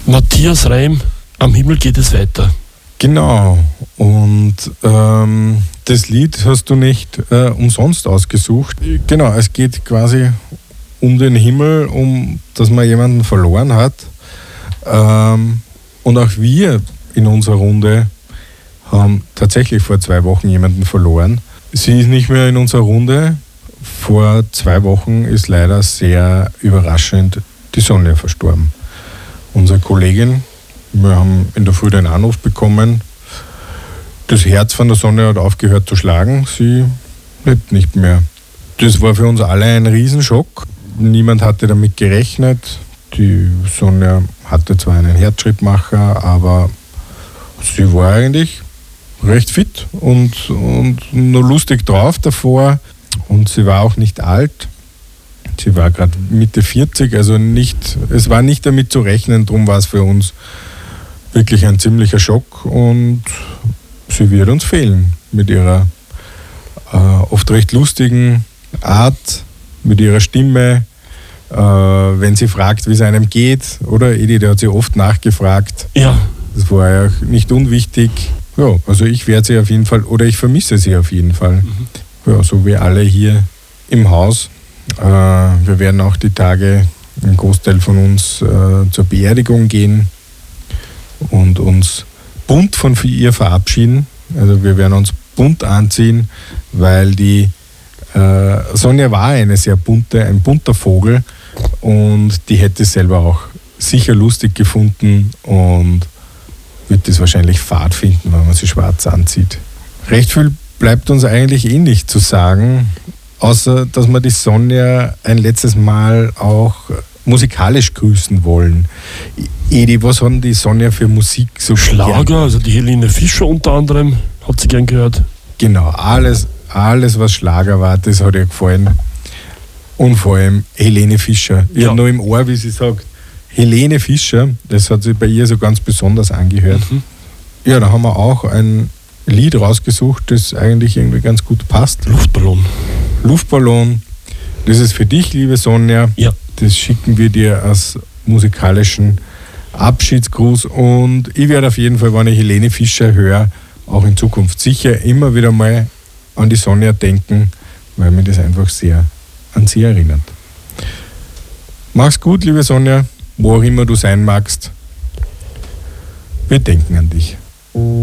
Matthias Reim, Am Himmel geht es weiter. Genau. Und das Lied hast du nicht umsonst ausgesucht. Genau, es geht quasi um den Himmel, dass man jemanden verloren hat. Und auch wir in unserer Runde haben tatsächlich vor 2 Wochen jemanden verloren. Sie ist nicht mehr in unserer Runde. Vor 2 Wochen ist leider sehr überraschend die Sonja verstorben. Unsere Kollegin, wir haben in der Früh den Anruf bekommen, das Herz von der Sonja hat aufgehört zu schlagen, sie lebt nicht mehr. Das war für uns alle ein Riesenschock. Niemand hatte damit gerechnet. Die Sonja hatte zwar einen Herzschrittmacher, aber sie war eigentlich recht fit und nur lustig drauf davor. Und sie war auch nicht alt. Sie war gerade Mitte 40, also es war nicht damit zu rechnen, darum war es für uns wirklich ein ziemlicher Schock und sie wird uns fehlen mit ihrer oft recht lustigen Art, mit ihrer Stimme, wenn sie fragt, wie es einem geht, oder? Edith hat sie oft nachgefragt. Ja. Das war ja nicht unwichtig. Ja, also ich werde sie auf jeden Fall, oder ich vermisse sie auf jeden Fall. Ja, so wie alle hier im Haus. Wir werden auch die Tage, ein Großteil von uns, zur Beerdigung gehen und uns bunt von ihr verabschieden. Also wir werden uns bunt anziehen, weil die Sonja war ein bunter Vogel und die hätte es selber auch sicher lustig gefunden und wird es wahrscheinlich fad finden, wenn man sie schwarz anzieht. Recht viel bleibt uns eigentlich nicht zu sagen, außer dass wir die Sonja ein letztes Mal auch musikalisch grüßen wollen. Edi, was hat die Sonja für Musik so Schlager, gern? also die Helene Fischer unter anderem, hat sie gern gehört. Genau, alles was Schlager war, das hat ihr gefallen. Und vor allem Helene Fischer. Ich habe noch im Ohr, wie sie sagt, Helene Fischer, das hat sich bei ihr so ganz besonders angehört. Ja, da haben wir auch ein Lied rausgesucht, das eigentlich irgendwie ganz gut passt. Luftballon. Das ist für dich, liebe Sonja. Ja. Das schicken wir dir als musikalischen Abschiedsgruß. Und ich werde auf jeden Fall, wenn ich Helene Fischer höre, auch in Zukunft sicher immer wieder mal an die Sonja denken, weil mir das einfach sehr an sie erinnert. Mach's gut, liebe Sonja, wo auch immer du sein magst. Wir denken an dich.